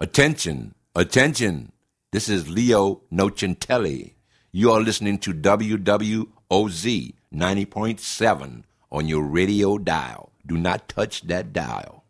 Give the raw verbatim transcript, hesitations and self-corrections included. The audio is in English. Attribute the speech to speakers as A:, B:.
A: Attention, attention. This is Leo Nocentelli. You are listening to W W O Z ninety point seven on your radio dial. Do not touch that dial.